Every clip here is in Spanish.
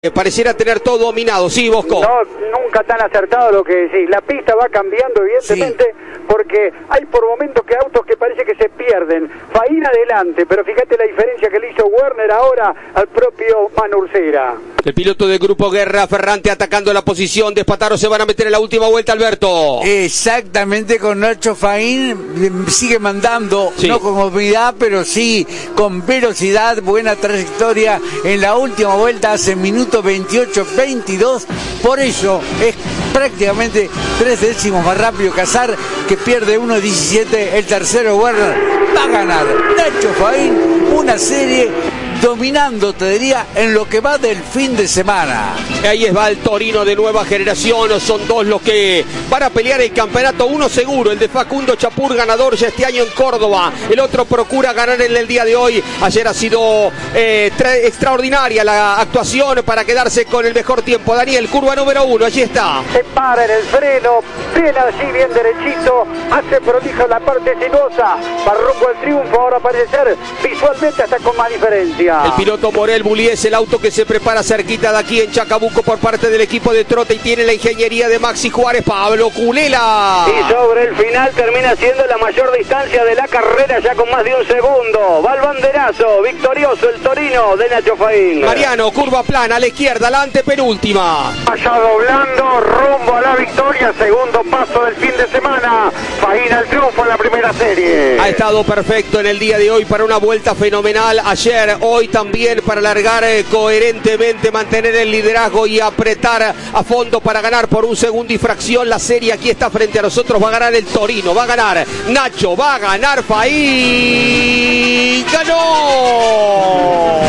Pareciera tener todo dominado, sí, Bosco. No, nunca tan acertado lo que decís. La pista va cambiando, evidentemente, porque hay por momentos que autos que parece que se pierden. Faín adelante, pero fíjate la diferencia que le hizo Werner ahora al propio Manurcera. El piloto del Grupo Guerra, Ferrante atacando la posición. Despataro se van a meter en la última vuelta, Alberto. Exactamente, con Nacho Faín sigue mandando, sí. No con movilidad, pero sí con velocidad, buena trayectoria en la última vuelta, hace minuto 28-22, por eso es prácticamente 3 décimos más rápido que Azar, que pierde 1.17, el tercero Werner. Va a ganar Nacho Faín una serie dominando, te diría, en lo que va del fin de semana. Ahí va el Torino de nueva generación, son dos los que van a pelear el campeonato, uno seguro, el de Facundo Chapur, ganador ya este año en Córdoba, el otro procura ganar en el día de hoy. Ayer ha sido extraordinaria la actuación para quedarse con el mejor tiempo. Daniel, curva número 1, allí está. Se para en el freno, bien allí, bien derechito, hace prolijo la parte sinuosa, va rumbo al triunfo, ahora parece ser visualmente hasta con más diferencia. El piloto Morel Bulli es el auto que se prepara cerquita de aquí en Chacabuco por parte del equipo de Trota y tiene la ingeniería de Maxi Juárez, Pablo Culela. Y sobre el final termina siendo la mayor distancia de la carrera ya con más de un segundo. Va el banderazo, victorioso el Torino de Nacho Faín. Mariano, curva plana a la izquierda, la antepenúltima. Allá doblando, rumbo a la victoria, segundo paso del fin de semana. Faín al triunfo en la primera serie. Ha estado perfecto en el día de hoy para una vuelta fenomenal. Ayer, hoy también para largar coherentemente, mantener el liderazgo y apretar a fondo para ganar por un segundo y fracción la serie. Aquí está frente a nosotros, va a ganar el Torino, va a ganar Nacho, va a ganar Faín. ¡Ganó!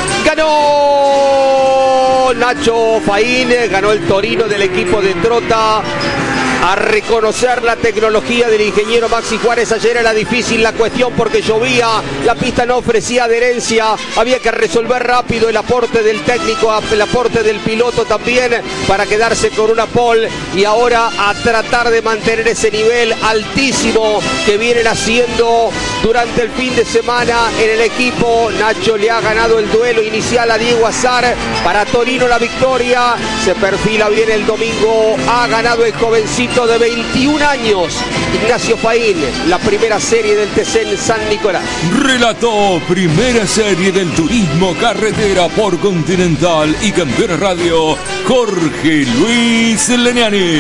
¡Ganó! Nacho Faín, ganó el Torino del equipo de Trota. A reconocer la tecnología del ingeniero Maxi Juárez. Ayer era difícil la cuestión porque llovía, la pista no ofrecía adherencia, había que resolver rápido el aporte del técnico, el aporte del piloto también para quedarse con una pole y ahora a tratar de mantener ese nivel altísimo que vienen haciendo durante el fin de semana en el equipo. Nacho le ha ganado el duelo inicial a Diego Azar, para Torino la victoria, se perfila bien el domingo, ha ganado el jovencito de 21 años, Ignacio Faín, la primera serie del TC en San Nicolás. Relató primera serie del turismo carretera por Continental y Campeones Radio, Jorge Luis Leniani.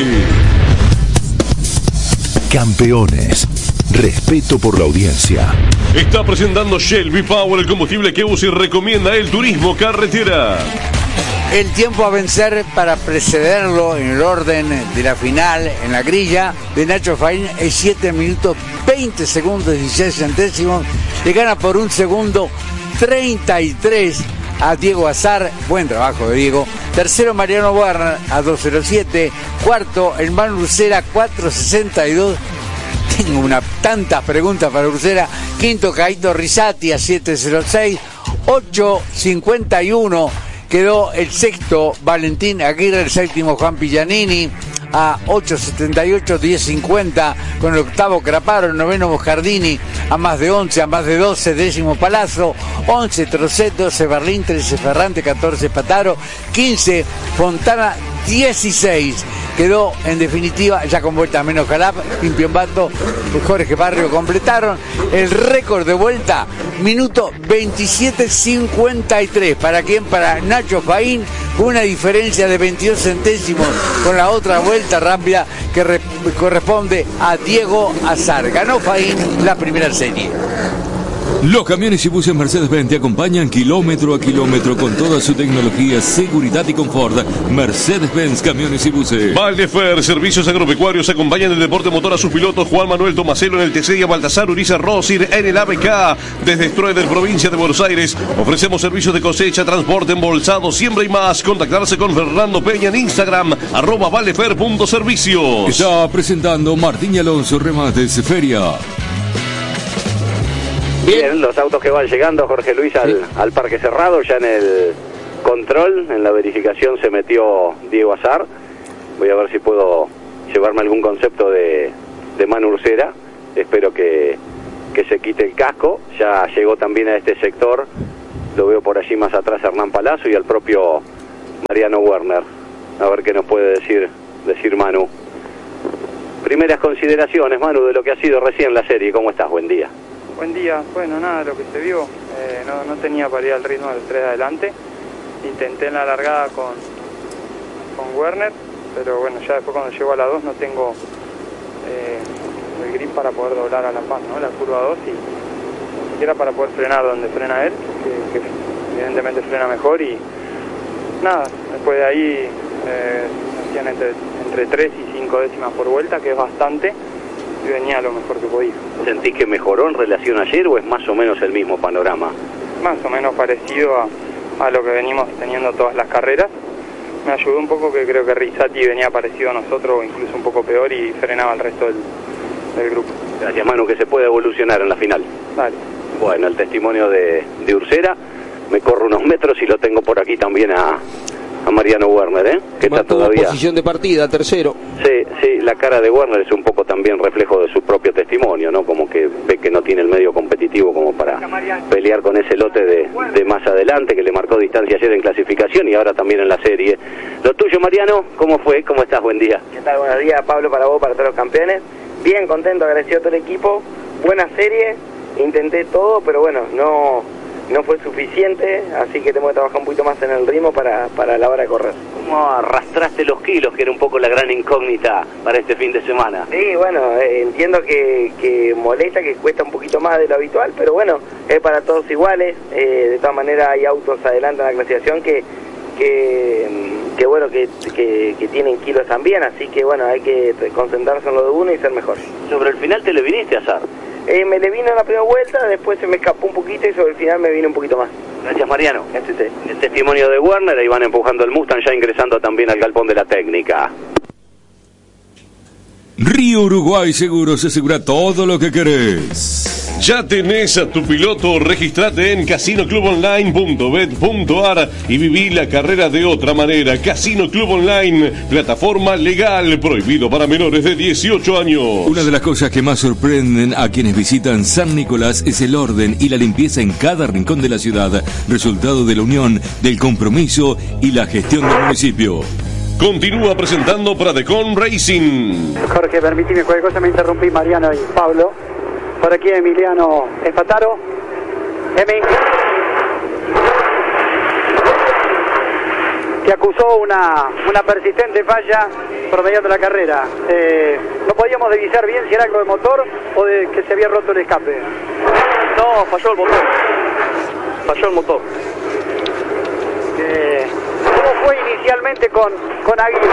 Campeones. Respeto por la audiencia. Está presentando Shell V-Power, el combustible que usa y recomienda el turismo carretera. El tiempo a vencer para precederlo en el orden de la final en la grilla de Nacho Faín es 7 minutos 20 segundos 16 centésimos. Le gana por un segundo 33 a Diego Azar. Buen trabajo de Diego. Tercero Mariano Werner a 2.07. Cuarto el Manurcera 4.62. Tengo tantas preguntas para Urcera. Quinto Caito Risati a 7.06. 8.51. Quedó el sexto Valentín Aguirre, el séptimo Juan Pillanini a 8.78, 10.50 con el octavo Craparo, el noveno Bojardini a más de 11, a más de 12, décimo Palazzo, 11 Trocet, 12 Berlín, 13 Ferrante, 14 Pataro, 15 Fontana, 16. Quedó en definitiva, ya con vuelta menos Calab, Piombato, Jorge Barrio completaron el récord de vuelta, minuto 27.53. ¿Para quién? Para Nacho Faín, con una diferencia de 22 centésimos con la otra vuelta rápida que corresponde a Diego Azar. Ganó Faín la primera serie. Los camiones y buses Mercedes-Benz te acompañan kilómetro a kilómetro con toda su tecnología, seguridad y confort. Mercedes-Benz Camiones y Buses. Valdefer, servicios agropecuarios, acompañan el deporte motor a sus pilotos Juan Manuel Tomaselo en el TC y a Baltasar Uriza Rosir en el ABK. Desde Stroeder, provincia de Buenos Aires, ofrecemos servicios de cosecha, transporte, embolsado, siembra y más. Contactarse con Fernando Peña en Instagram, @valdefer.servicios. Está presentando Martín y Alonso Remates Feria. Bien, los autos que van llegando, Jorge Luis, al parque cerrado, ya en el control, en la verificación se metió Diego Azar. Voy a ver si puedo llevarme algún concepto de Manurcera. Espero que se quite el casco. Ya llegó también a este sector, lo veo por allí más atrás Hernán Palazzo y al propio Mariano Werner. A ver qué nos puede decir Manu. Primeras consideraciones, Manu, de lo que ha sido recién la serie. ¿Cómo estás? Buen día. Buen día. Bueno, nada, lo que se vio. No tenía para ir al ritmo del 3 de adelante. Intenté en la largada con Werner, pero bueno, ya después cuando llego a la 2 no tengo el grip para poder doblar a la paz, ¿no? La curva 2 y ni siquiera para poder frenar donde frena él, que evidentemente frena mejor y nada, después de ahí hacían entre 3 y 5 décimas por vuelta, que es bastante, y venía lo mejor que podía. ¿Sentís que mejoró en relación a ayer o es más o menos el mismo panorama? Más o menos parecido a lo que venimos teniendo todas las carreras. Me ayudó un poco que creo que Rizzati venía parecido a nosotros o incluso un poco peor y frenaba al resto del grupo. Gracias, Manu, que se puede evolucionar en la final. Dale. Bueno, el testimonio de Ursera, me corro unos metros y lo tengo por aquí también a Mariano Werner, que está todavía... posición de partida, tercero. Sí, la cara de Werner es un poco también reflejo de su propio testimonio, ¿no? Como que ve que no tiene el medio competitivo como para pelear con ese lote de más adelante, que le marcó distancia ayer en clasificación y ahora también en la serie. Lo tuyo, Mariano, ¿cómo fue? ¿Cómo estás? Buen día. ¿Qué tal? Buenos días, Pablo, para vos, para todos los campeones. Bien, contento, agradecido a todo el equipo. Buena serie, intenté todo, pero bueno, no fue suficiente, así que tengo que trabajar un poquito más en el ritmo para la hora de correr. ¿Cómo arrastraste los kilos, que era un poco la gran incógnita para este fin de semana? Sí, bueno, entiendo que molesta, que cuesta un poquito más de lo habitual, pero bueno, es para todos iguales. De todas maneras hay autos adelante en la clasificación que bueno, que tienen kilos también, así que bueno, hay que concentrarse en lo de uno y ser mejor. Sobre el final te le viniste a Azar. Me le vino en la primera vuelta, después se me escapó un poquito y sobre el final me vino un poquito más. Gracias, Mariano. El testimonio de Werner, ahí van empujando el Mustang, ya ingresando también al galpón de la técnica. Río Uruguay Seguros asegura todo lo que querés. Ya tenés a tu piloto, registrate en casinoclubonline.bet.ar y viví la carrera de otra manera. Casino Club Online, plataforma legal, prohibido para menores de 18 años. Una de las cosas que más sorprenden a quienes visitan San Nicolás es el orden y la limpieza en cada rincón de la ciudad, resultado de la unión, del compromiso y la gestión del municipio. Continúa presentando Pradecon Racing. Jorge, permíteme cualquier cosa, me interrumpí, Mariano y Pablo. Por aquí Emiliano Espataro. Que acusó una persistente falla promediando la carrera. No podíamos divisar bien si era algo de motor o de que se había roto el escape. No, falló el motor. Falló el motor. ¿Cómo fue inicialmente con Aguirre?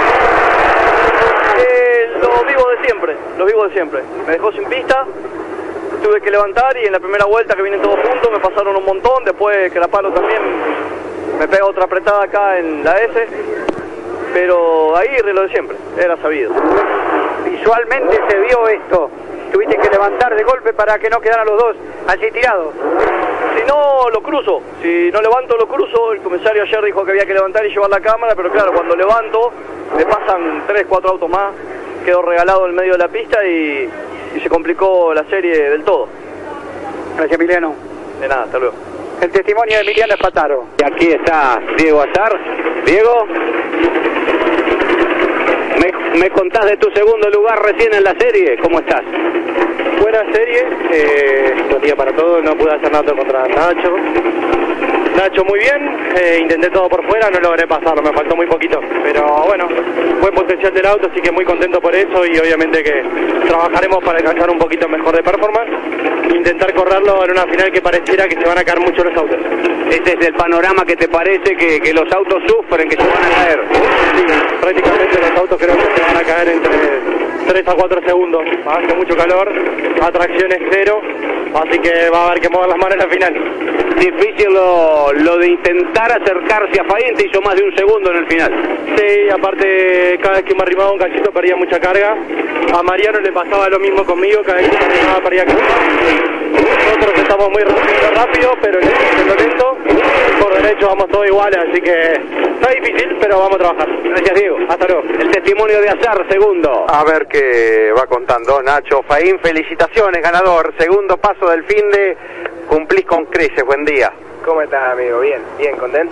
Lo vivo de siempre. Me dejó sin pista, tuve que levantar y en la primera vuelta que vienen todos juntos me pasaron un montón, después que la palo también me pega otra apretada acá en la S, pero Aguirre lo de siempre, era sabido. Visualmente se vio esto, tuviste que levantar de golpe para que no quedaran los dos así tirados. Si no, lo cruzo. Si no levanto, lo cruzo. El comisario ayer dijo que había que levantar y llevar la cámara, pero claro, cuando levanto, me pasan 3, 4 autos más. Quedó regalado en medio de la pista y se complicó la serie del todo. Gracias, Emiliano. De nada, hasta luego. El testimonio de Emiliano Espataro. Y aquí está Diego Azar. Diego, me contás de tu segundo lugar recién en la serie. ¿Cómo estás? Buena serie, buen día para todos. No pude hacer nada contra Nacho. Nacho muy bien, intenté todo por fuera, no logré pasarlo, me faltó muy poquito. Pero bueno, buen potencial del auto, así que muy contento por eso y obviamente que trabajaremos para alcanzar un poquito mejor de performance e intentar correrlo en una final que pareciera que se van a caer mucho los autos. Este es el panorama que te parece que los autos sufren, que se van a caer. Sí, prácticamente los autos creo que se van a caer entre 3 a 4 segundos. Hace mucho calor, atracción es cero, así que va a haber que mover las manos en la final. Difícil lo de intentar acercarse a Faín, te hizo más de un segundo en el final. Sí, aparte cada vez que me arrimaba un cachito perdía mucha carga. A Mariano le pasaba lo mismo conmigo, cada vez que me arrimaba perdía carga. Nosotros estamos muy rápido, pero en lo lento, por derecho vamos todos iguales, así que está difícil, pero vamos a trabajar. Gracias, Diego. Hasta luego. El testimonio de Azar, segundo. A ver qué va contando Nacho Faín. Felicitaciones, ganador. Segundo paso del finde. Cumplís con creces. Buen día. ¿Cómo estás, amigo? Bien, contento.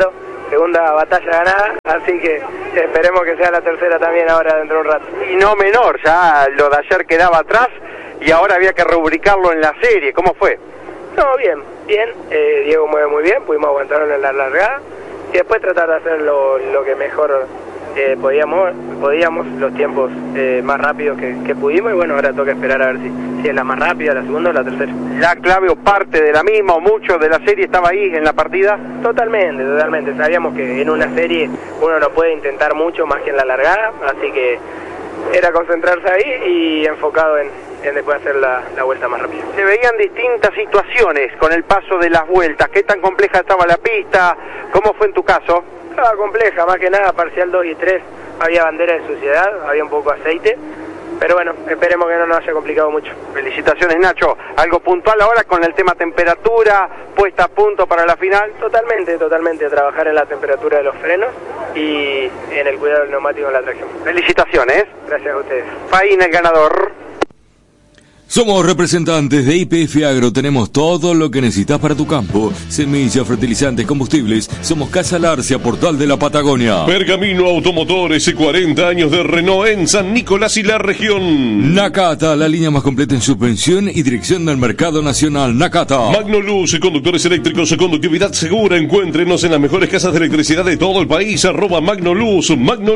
segunda batalla ganada, así que esperemos que sea la tercera también ahora dentro de un rato. Y no menor, ya lo de ayer quedaba atrás y ahora había que rubricarlo en la serie. ¿Cómo fue? No, bien. Diego mueve muy bien, pudimos aguantarlo en la largada y después tratar de hacer lo que mejor podíamos, los tiempos más rápidos que pudimos, y bueno, ahora toca esperar a ver si es la más rápida, la segunda o la tercera. ¿La clave o parte de la misma o mucho de la serie estaba ahí en la partida? Totalmente. Sabíamos que en una serie uno no puede intentar mucho más que en la largada, así que era concentrarse ahí y enfocado en después hacer la vuelta más rápida. Se veían distintas situaciones con el paso de las vueltas. ¿Qué tan compleja estaba la pista? ¿Cómo fue en tu caso? Estaba compleja, más que nada parcial 2 y 3 había bandera de suciedad, había un poco de aceite, pero bueno, esperemos que no nos haya complicado mucho. Felicitaciones, Nacho. ¿Algo puntual ahora con el tema temperatura, puesta a punto para la final? Totalmente, trabajar en la temperatura de los frenos y en el cuidado del neumático en la tracción. Felicitaciones. Gracias a ustedes. Faín, el ganador. Somos representantes de YPF Agro, tenemos todo lo que necesitas para tu campo. Semillas, fertilizantes, combustibles. Somos Casa Larcia, Portal de la Patagonia. Pergamino Automotores, 40 años de Renault en San Nicolás y la región. Nakata, la línea más completa en suspensión y dirección del mercado nacional. Nakata. Magnoluz, conductores eléctricos, conductividad segura. Encuéntrenos en las mejores casas de electricidad de todo el país. @Magnoluz,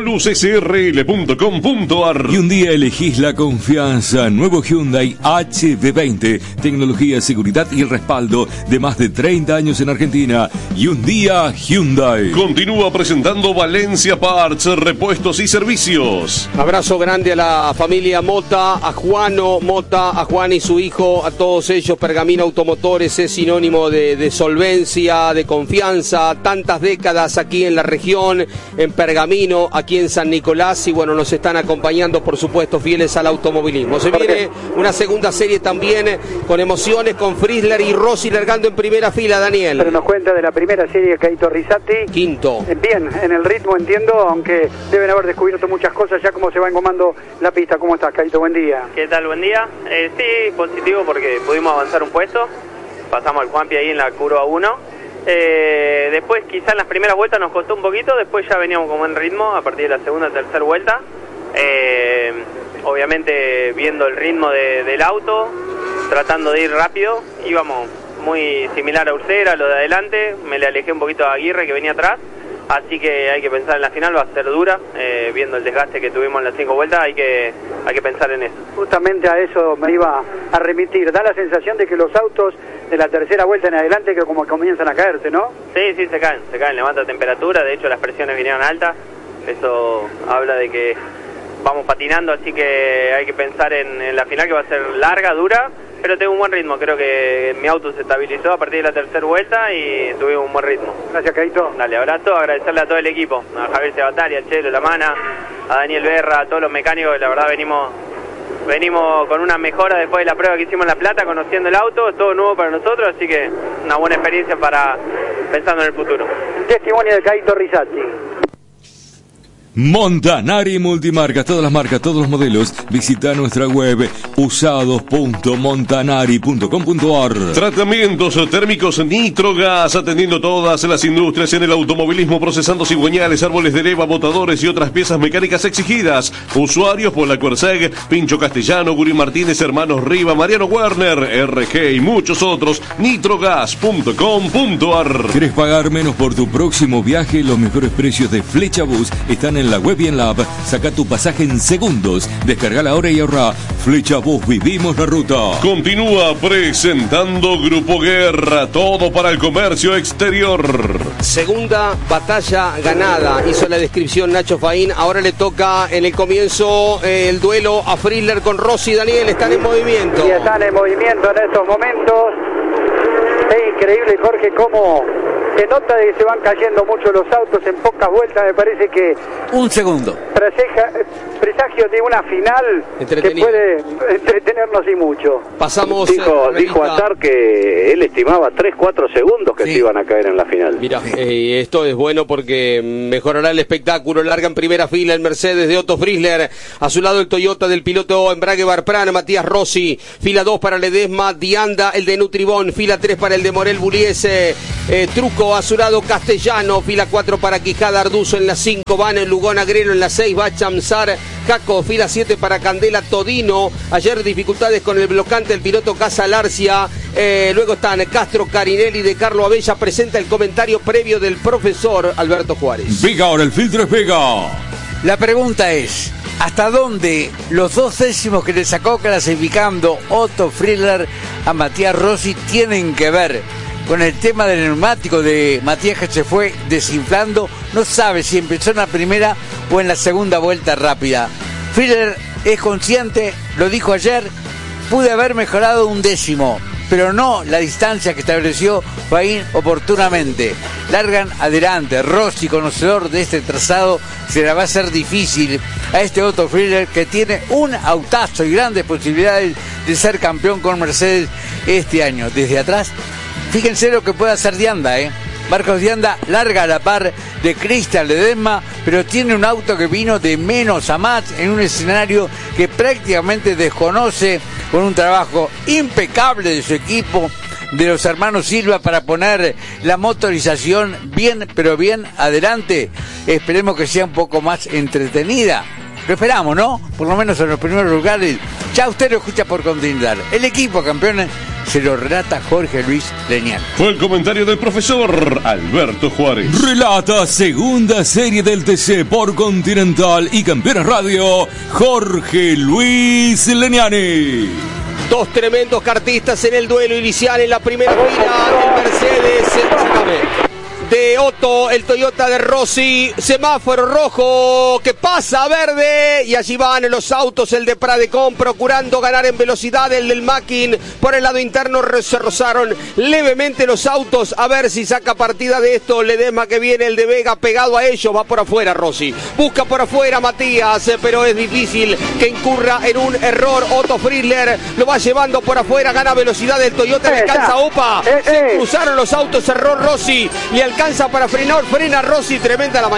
magnoluzsrl.com.ar. Y un día elegís la confianza. Nuevo Hyundai HB20, tecnología, seguridad y el respaldo de más de 30 años en Argentina. Y un día Hyundai. Continúa presentando Valencia Parts, repuestos y servicios. Abrazo grande a la familia Mota, a Juano Mota, a Juan y su hijo, a todos ellos. Pergamino Automotores es sinónimo de solvencia, de confianza, tantas décadas aquí en la región, en Pergamino, aquí en San Nicolás, y bueno, nos están acompañando, por supuesto, fieles al automovilismo. Se viene una segunda serie también con emociones, con Frizzler y Rossi largando en primera fila, Daniel. Pero nos cuenta de la primera serie, Caito Rizzati. Quinto. Bien, en el ritmo entiendo, aunque deben haber descubierto muchas cosas ya como se va engomando la pista. ¿Cómo estás, Caito? Buen día. ¿Qué tal? Buen día. Sí, positivo porque pudimos avanzar un puesto. Pasamos al Juanpi ahí en la curva 1. Después quizá en las primeras vueltas nos costó un poquito, después ya veníamos con buen ritmo a partir de la segunda, tercera vuelta. Obviamente viendo el ritmo del auto, tratando de ir rápido, íbamos muy similar a Ursera, lo de adelante, me le alejé un poquito a Aguirre que venía atrás, así que hay que pensar en la final, va a ser dura, viendo el desgaste que tuvimos en las 5 vueltas, hay que pensar en eso. Justamente a eso me iba a remitir, da la sensación de que los autos de la tercera vuelta en adelante que como comienzan a caerse, ¿no? Sí, se caen, levanta temperatura, de hecho las presiones vinieron altas, eso habla de que vamos patinando, así que hay que pensar en la final, que va a ser larga, dura, pero tengo un buen ritmo. Creo que mi auto se estabilizó a partir de la tercera vuelta y tuvimos un buen ritmo. Gracias, Caito. Dale, abrazo, agradecerle a todo el equipo, a Javier Sebatari, a Chelo, La Mana, a Daniel Berra, a todos los mecánicos, que la verdad venimos con una mejora después de la prueba que hicimos en La Plata, conociendo el auto, es todo nuevo para nosotros, así que una buena experiencia para pensando en el futuro. Testimonio de Caito Rizzati. Montanari Multimarcas, todas las marcas, todos los modelos. Visita nuestra web usados.montanari.com.ar. Tratamientos térmicos Nitrogas, atendiendo todas las industrias en el automovilismo, procesando cigüeñales, árboles de leva, botadores y otras piezas mecánicas exigidas. Usuarios por la Cuerseg, Pincho Castellano, Guri Martínez, Hermanos Riva, Mariano Werner, RG y muchos otros. Nitrogas.com.ar. ¿Querés pagar menos por tu próximo viaje? Los mejores precios de Flecha Bus están en la web y en la app. Saca tu pasaje en segundos. Descargala ahora y ahorra. Flecha Bus, vivimos la ruta. Continúa presentando Grupo Guerra, todo para el comercio exterior. Segunda batalla ganada. Hizo la descripción Nacho Faín. Ahora le toca en el comienzo el duelo a Frizzler con Rossi. Daniel, están en movimiento. Y están en movimiento en estos momentos. Es increíble, Jorge, cómo se nota de que se van cayendo mucho los autos en pocas vueltas. Me parece que un segundo. presagio de una final que puede entretenernos y mucho. Pasamos. Dijo Azar que él estimaba 3-4 segundos que se iban a caer en la final. Mira, esto es bueno porque mejorará el espectáculo. Larga en primera fila el Mercedes de Otto Frizzler. A su lado el Toyota del piloto Embrague Barprana, Matías Rossi. Fila 2 para Ledesma, Dianda, el de Nutribón. Fila 3 para el de Morel Buliese. Truco a su lado Castellano. Fila 4 para Quijada, Arduzo en la 5. Van en Lugón, Agrelo en la 6. Va Chamsar, Jaco. Fila 7 para Candela, Todino. Ayer dificultades con el blocante el piloto Casa Larcia. Luego están Castro, Carinelli, de Carlo Abella. Presenta el comentario previo del profesor Alberto Juárez. Vega, ahora el filtro es Vega. La pregunta es, ¿hasta dónde los 2 décimos que le sacó clasificando Otto Frizzler a Matías Rossi tienen que ver con el tema del neumático de Matías, que se fue desinflando? No sabe si empezó en la primera o en la segunda vuelta rápida. Frizzler es consciente, lo dijo ayer, pude haber mejorado 1 décimo, pero no la distancia que estableció Faín oportunamente. Largan adelante. Rossi, conocedor de este trazado, se la va a hacer difícil a este Otto Frizzler, que tiene un autazo y grandes posibilidades de ser campeón con Mercedes este año. Desde atrás, fíjense lo que puede hacer Dianda, Marcos Dianda larga a la par de Cristian Ledesma, pero tiene un auto que vino de menos a más en un escenario que prácticamente desconoce, con un trabajo impecable de su equipo, de los hermanos Silva, para poner la motorización bien, pero bien adelante. Esperemos que sea un poco más entretenida. Lo esperamos, ¿no? Por lo menos en los primeros lugares. Ya usted lo escucha por Continental. El equipo campeón se lo relata Jorge Luis Leñán. Fue el comentario del profesor Alberto Juárez. Relata segunda serie del TC por Continental y Campeones Radio, Jorge Luis Leñani. 2 tremendos kartistas en el duelo inicial en la primera fila. El Mercedes de Otto, el Toyota de Rossi, semáforo rojo que pasa a verde y allí van los autos, el de Pradecom procurando ganar en velocidad, el del Mackin por el lado interno, se rozaron levemente los autos, a ver si saca partida de esto. Ledesma que viene, el de Vega pegado a ellos, va por afuera Rossi, busca por afuera Matías, pero es difícil que incurra en un error. Otto Frizzler lo va llevando por afuera, gana velocidad el Toyota, le alcanza Opa, se cruzaron los autos, cerró Rossi y alcanza para frenar, frena Rossi, tremenda la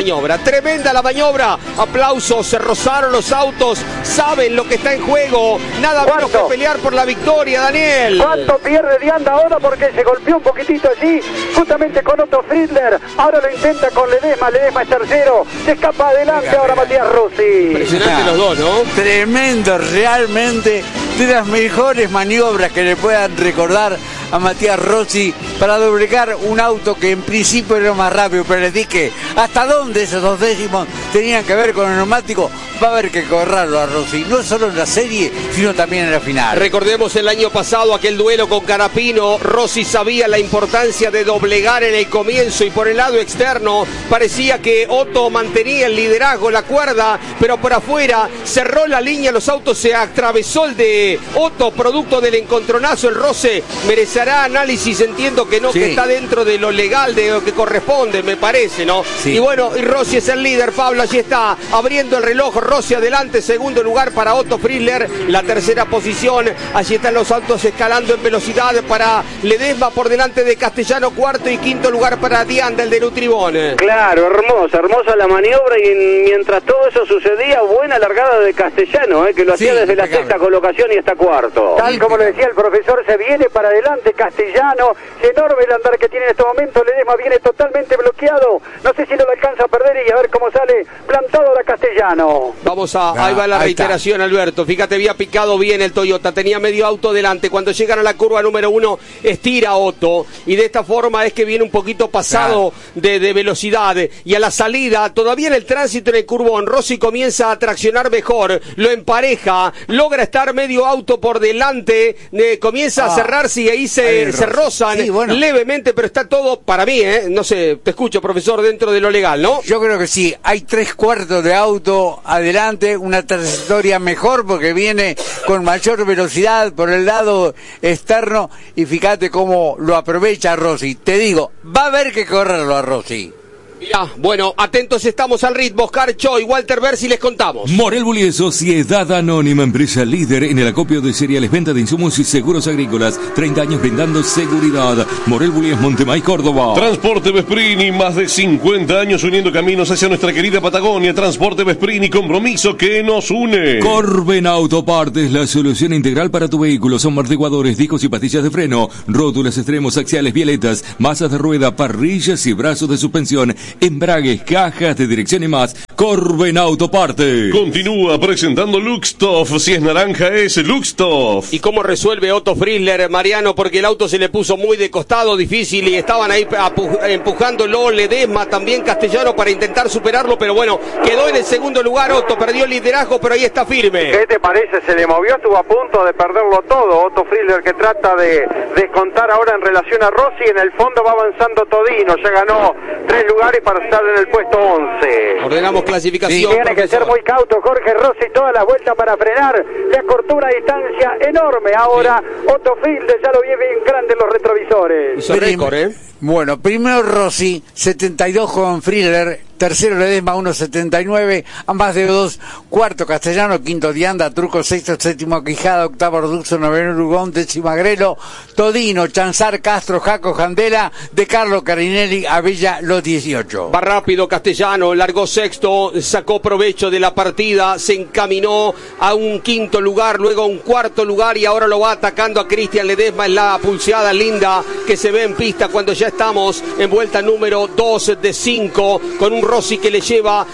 maniobra, aplausos, se rozaron los autos, saben lo que está en juego, nada menos que pelear por la victoria, Daniel. ¿Cuánto pierde Dianda ahora? Porque se golpeó un poquitito allí, justamente con Otto Frizzler, ahora lo intenta con Ledesma es tercero, se escapa adelante ahora Matías Rossi. Impresionante los dos, ¿no? Tremendo, realmente, de las mejores maniobras que le puedan recordar a Matías Rossi para doblegar un auto que en principio era más rápido, pero les dije, ¿hasta dónde esos 2 décimos tenían que ver con el neumático? Va a haber que correrlo a Rossi, no solo en la serie, sino también en la final. Recordemos el año pasado aquel duelo con Carapino. Rossi sabía la importancia de doblegar en el comienzo y por el lado externo parecía que Otto mantenía el liderazgo, la cuerda, pero por afuera cerró la línea, los autos, se atravesó el de Otto, producto del encontronazo. El roce merecerá análisis, entiendo que no, que está dentro de lo legal, de lo que corresponde, me parece, ¿no? Y bueno, y Rossi es el líder, Pablo, allí está, abriendo el reloj, Rossi adelante, segundo lugar para Otto Frizzler, la tercera posición, allí están los autos escalando en velocidad para Ledesma por delante de Castellano, cuarto y quinto lugar para Dianda, el de Nutribón. Claro, hermosa la maniobra, y mientras todo eso sucedía, buena largada de Castellano, que lo hacía desde la sexta colocación y hasta cuarto. Tal como lo decía el profesor, se viene para adelante Castellano, enorme el andar que tiene en este momento, Ledesma viene totalmente bloqueado, no sé si no lo alcanza a perder, y a ver cómo sale plantado la Castellano. Vamos ahí va la reiteración, Alberto. Fíjate, había picado bien el Toyota, tenía medio auto delante. Cuando llegan a la curva número 1, estira Otto, y de esta forma es que viene un poquito pasado de velocidad. Y a la salida, todavía en el tránsito en el curbón, Rossi comienza a traccionar mejor, lo empareja, logra estar medio auto por delante, comienza a cerrarse y ahí se rozan levemente, pero está todo, para mí, no sé, te escucho, profesor, dentro de lo legal, ¿no? Yo creo que sí, hay 3/4 de auto adelante, una trayectoria mejor porque viene con mayor velocidad por el lado externo, y fíjate cómo lo aprovecha Rossi. Te digo, va a haber que correrlo a Rossi. Mirá, bueno, atentos estamos al ritmo. Oscar Cho y Walter Bersi les contamos. Morel Bullies, Sociedad Anónima, empresa líder en el acopio de cereales, venta de insumos y seguros agrícolas. 30 años brindando seguridad. Morel Bullies, Montemay, Córdoba. Transporte Vesprini, más de 50 años uniendo caminos hacia nuestra querida Patagonia. Transporte Vesprini, compromiso que nos une. Corben Autopartes, la solución integral para tu vehículo. Son amortiguadores, discos y pastillas de freno, rótulas, extremos, axiales, violetas, masas de rueda, parrillas y brazos de suspensión, embragues, cajas de dirección y más. Corben Autopartes. Continúa presentando Luxtoff. Si es naranja es Luxtoff. ¿Y cómo resuelve Otto Frizzler, Mariano? Porque el auto se le puso muy de costado, difícil, y estaban ahí empujándolo Ledesma, también Castellano, para intentar superarlo, pero bueno, quedó en el segundo lugar. Otto perdió el liderazgo, pero ahí está firme. ¿Qué te parece? Se le movió, estuvo a punto de perderlo todo. Otto Frizzler, que trata de descontar ahora en relación a Rossi. En el fondo va avanzando Todino, ya ganó 3 lugares para estar en el puesto 11. Ordenamos clasificación. Sí, tiene que ser muy cauto Jorge Rossi, toda la vuelta para frenar, le acortó una distancia enorme. Ahora Otto Frizzler ya lo vi bien grande en los retrovisores. Hizo récord, Bueno, primero Rossi, 72 con Frizzler, tercero Ledesma, 1.79, ambas de 2, cuarto Castellano, quinto Dianda, Truco, sexto, séptimo Quijada, octavo Orduzo, noveno Lugón, décimo Agrelo, Todino, Chanzar, Castro, Jaco, Jandela, De Carlo, Carinelli, Abella, los 18. Va rápido Castellano, largó sexto, sacó provecho de la partida, se encaminó a un quinto lugar, luego a un cuarto lugar, y ahora lo va atacando a Cristian Ledesma en la pulseada linda que se ve en pista cuando ya estamos en vuelta número 2 de 5, con un Rossi que le lleva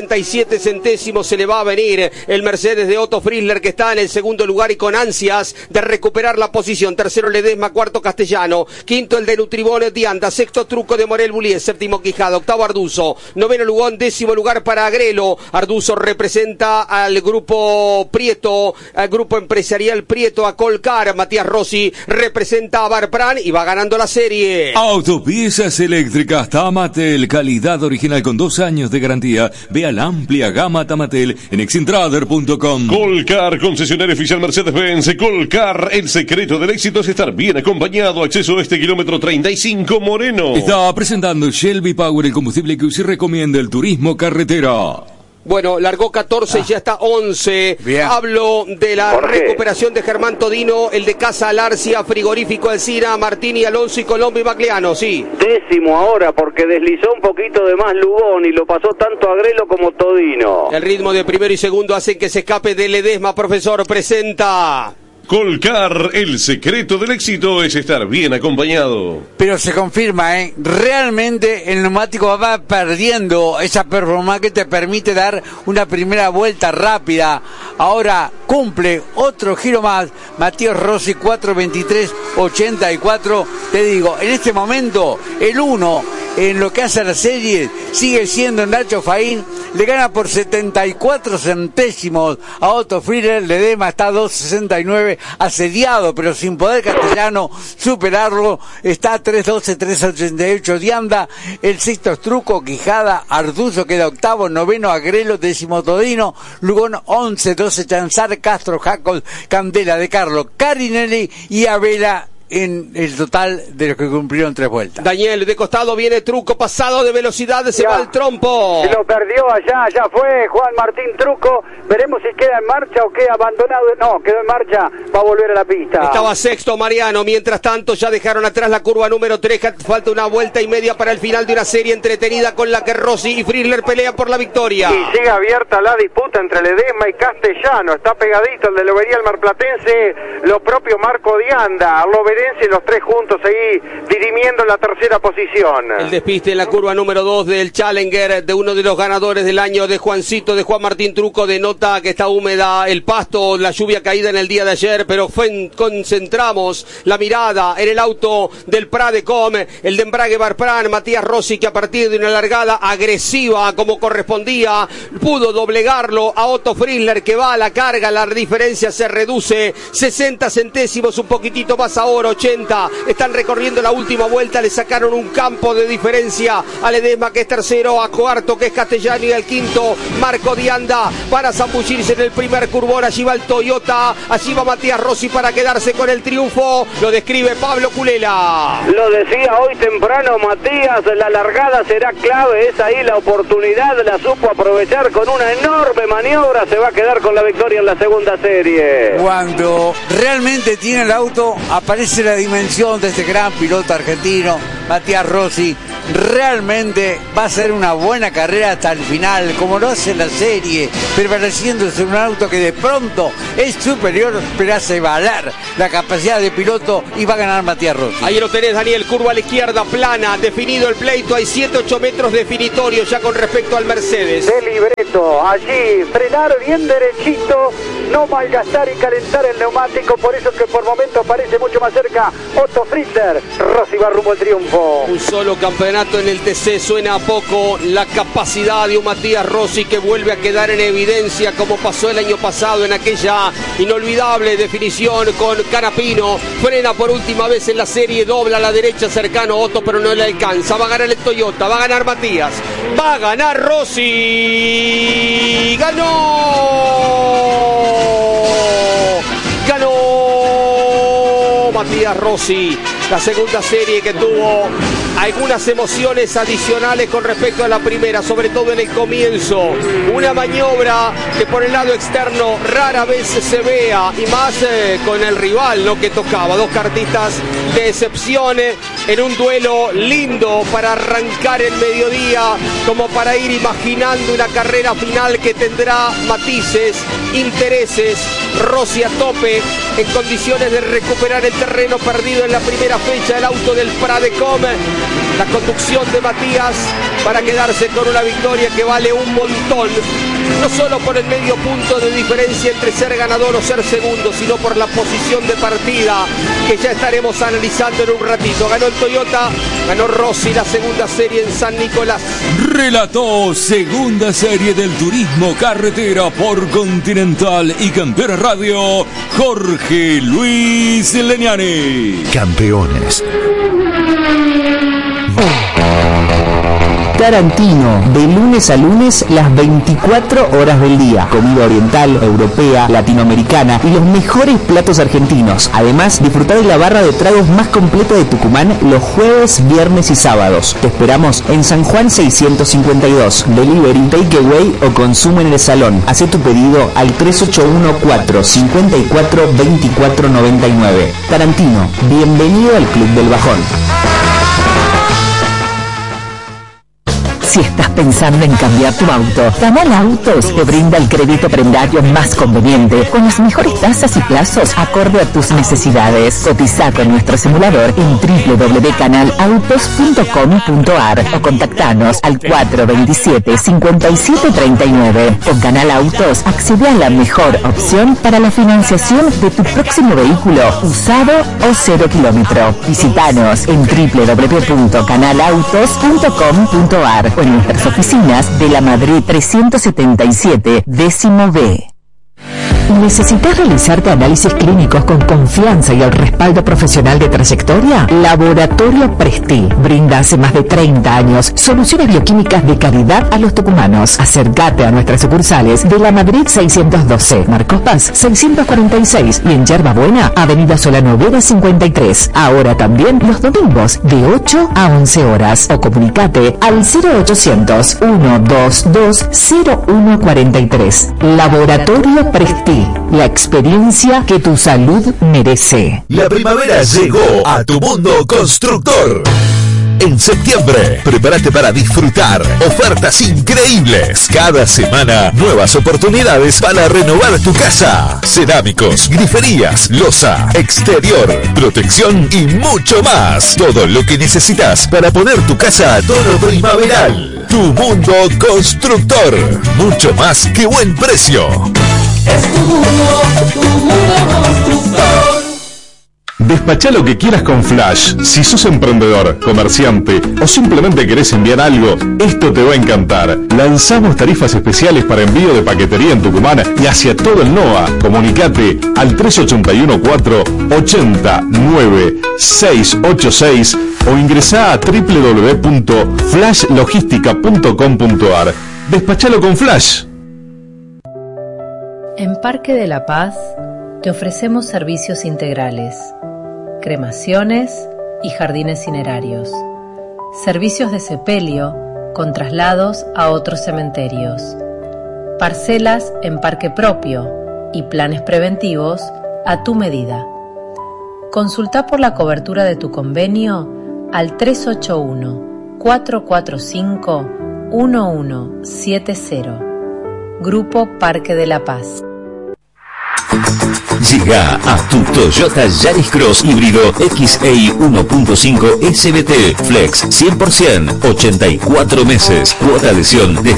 67 centésimos. Se le va a venir el Mercedes de Otto Frizzler, que está en el segundo lugar y con ansias de recuperar la posición. Tercero Ledesma, cuarto Castellano, quinto el de Nutribone Dianda, sexto Truco de Morel Bullies, séptimo Quijada, octavo Arduzo, noveno Lugón, décimo lugar para Agrelo. Arduzo representa al grupo Prieto, al grupo empresarial Prieto, a Colcar. Matías Rossi representa a Barpran y va ganando la serie. Autopiezas eléctricas Tamatel, calidad original con 2 años de garantía. Vea la amplia gama Tamatel en exintrader.com. Colcar, concesionario oficial Mercedes-Benz. Colcar, el secreto del éxito es estar bien acompañado. Acceso a este kilómetro 35 Moreno. Está presentando Shelby Power, el combustible que usted recomienda el turismo carretera. Bueno, largó 14 y ya está 11. Bien. Hablo de la Jorge. recuperación de Germán Todino, el de Casa Alarcia, Frigorífico Alcina, Martini, Alonso y Colombo y Macleano, sí. Décimo ahora, porque deslizó un poquito de más Lugón y lo pasó tanto Agrelo como Todino. El ritmo de primero y segundo hacen que se escape de Ledesma. Profesor, presenta. Colcar, el secreto del éxito es estar bien acompañado. Pero se confirma, realmente el neumático va perdiendo esa performance que te permite dar una primera vuelta rápida. Ahora cumple otro giro más Matías Rossi, 4.23.84. Te digo, en este momento el 1 en lo que hace a la serie sigue siendo Nacho Faín. Le gana por 74 centésimos a Otto Frizzler. Ledesma está a 2.69, asediado, pero sin poder Castellano superarlo. Está a 3.12, 3.88 Dianda. El sexto es Truco, Quijada, Arduzo queda octavo, noveno Agrelo, décimo Todino, Lugón 11, 12 Chanzar, Castro, Jacob, Candela, De Carlo, Carinelli y Abela en el total de los que cumplieron 3 vueltas. Daniel, de costado viene Truco, pasado de velocidad, se va al trompo. Se lo perdió allá, ya fue Juan Martín Truco. Veremos si queda en marcha o queda abandonado. No, quedó en marcha, va a volver a la pista. Estaba sexto Mariano, mientras tanto ya dejaron atrás la curva número 3, falta una vuelta y media para el final de una serie entretenida con la que Rossi y Frizzler pelean por la victoria. Y sigue abierta la disputa entre Ledesma y Castellano. Está pegadito el de Lobería, el marplatense, lo propio Marco Dianda, Loberense, los tres juntos ahí dirimiendo la tercera posición. El despiste en la curva número 2 del Challenger de uno de los ganadores del año, de Juancito, de Juan Martín Truco, denota que está húmeda el pasto, la lluvia caída en el día de ayer, pero concentramos la mirada en el auto del Pradecom, el de embrague Barpran, Matías Rossi, que a partir de una largada agresiva como correspondía, pudo doblegarlo a Otto Frizzler, que va a la carga. La diferencia se reduce 60 centésimos, un poquitito más ahora. por 80. Están recorriendo la última vuelta. Le sacaron un campo de diferencia a Ledesma, que es tercero, a cuarto, que es Castellani, y al quinto, Marco Dianda. Van a zambullirse en el primer curvón. Allí va el Toyota. Allí va Matías Rossi para quedarse con el triunfo. Lo describe Pablo Culela. Lo decía hoy temprano Matías, la largada será clave. Es ahí la oportunidad. La supo aprovechar con una enorme maniobra. Se va a quedar con la victoria en la segunda serie. Cuando realmente tiene el auto, aparece la dimensión de este gran piloto argentino, Matías Rossi. Realmente va a ser una buena carrera hasta el final, como lo hace la serie, prevaleciéndose un auto que de pronto es superior, pero hace valer la capacidad de piloto y va a ganar Matías Rossi. Ahí lo tenés, Daniel, curva a la izquierda, plana, definido el pleito, hay 7-8 metros definitorios ya con respecto al Mercedes. De libreto, allí frenar bien derechito, no malgastar y calentar el neumático, por eso que por momentos parece mucho más cerca Otto Frizzler. Rossi va rumbo al triunfo. Un solo campeonato en el TC suena a poco. La capacidad de un Matías Rossi que vuelve a quedar en evidencia, como pasó el año pasado en aquella inolvidable definición con Canapino. Frena por última vez en la serie, dobla a la derecha cercano a Otto, pero no le alcanza. Va a ganar el Toyota, va a ganar Matías, va a ganar Rossi. Ganó Matías Rossi. La segunda serie que tuvo algunas emociones adicionales con respecto a la primera, sobre todo en el comienzo. Una maniobra que por el lado externo rara vez se vea, y más con el rival, ¿no?, que tocaba. Dos kartistas de excepción en un duelo lindo para arrancar el mediodía, como para ir imaginando una carrera final que tendrá matices, intereses. Rossi a tope, en condiciones de recuperar el terreno perdido en la primera fecha, el auto del Pradecom. La conducción de Matías para quedarse con una victoria que vale un montón, no solo por el medio punto de diferencia entre ser ganador o ser segundo, sino por la posición de partida que ya estaremos analizando en un ratito. Ganó el Toyota, ganó Rossi la segunda serie en San Nicolás. Relató segunda serie del turismo carretera por Continental y Campeones Radio, Jorge Luis Leñani. Campeones. Tarantino, de lunes a lunes, las 24 horas del día. Comida oriental, europea, latinoamericana y los mejores platos argentinos. Además, disfrutar de la barra de tragos más completa de Tucumán los jueves, viernes y sábados. Te esperamos en San Juan 652. Delivery, takeaway o consumo en el salón. Haz tu pedido al 3814-542499. Tarantino, bienvenido al Club del Bajón. Si estás pensando en cambiar tu auto, Canal Autos te brinda el crédito prendario más conveniente, con las mejores tasas y plazos acorde a tus necesidades. Cotiza con nuestro simulador en www.canalautos.com.ar o contactanos al 427-5739. Con Canal Autos accede a la mejor opción para la financiación de tu próximo vehículo, usado o 0 kilómetro. Visítanos en www.canalautos.com.ar o en nuestras oficinas de la Madrid 377, décimo B. ¿Necesitas realizarte análisis clínicos con confianza y el respaldo profesional de trayectoria? Laboratorio Presti brinda hace más de 30 años soluciones bioquímicas de calidad a los tucumanos. Acércate a nuestras sucursales de la Madrid 612, Marcos Paz 646 y en Yerba Buena, Avenida Solano Vera 53. Ahora también los domingos de 8 a 11 horas. O comunicate al 0800-122-0143. Laboratorio Presti. La experiencia que tu salud merece. La primavera llegó a tu mundo constructor. En septiembre, prepárate para disfrutar ofertas increíbles. Cada semana, nuevas oportunidades para renovar tu casa. Cerámicos, griferías, losa, exterior, protección y mucho más. Todo lo que necesitas para poner tu casa a tono primaveral. Tu mundo constructor. Mucho más que buen precio. Es tu mundo constructor. Despachá lo que quieras con Flash. Si sos emprendedor, comerciante o simplemente querés enviar algo, esto te va a encantar. Lanzamos tarifas especiales para envío de paquetería en Tucumán y hacia todo el NOA. Comunicate al 3814-809686 o ingresá a www.flashlogistica.com.ar. Despachalo con Flash. En Parque de la Paz te ofrecemos servicios integrales, cremaciones y jardines cinerarios, servicios de sepelio con traslados a otros cementerios, parcelas en parque propio y planes preventivos a tu medida. Consulta por la cobertura de tu convenio al 381-445-1170. Grupo Parque de la Paz. Llega a tu Toyota Yaris Cross híbrido XEI 1.5 SBT Flex 100%, 84 meses, cuota adhesión desde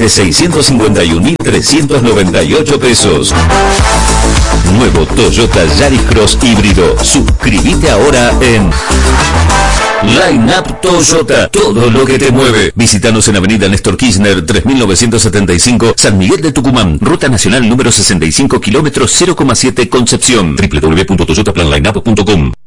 651.398 pesos. Nuevo Toyota Yaris Cross híbrido. Suscríbete ahora en Line Up Toyota, todo lo que te mueve. Visítanos en Avenida Néstor Kirchner 3975, San Miguel de Tucumán, Ruta Nacional número 65, kilómetro 0,7 Concepción. www.toyotaplanlineup.com.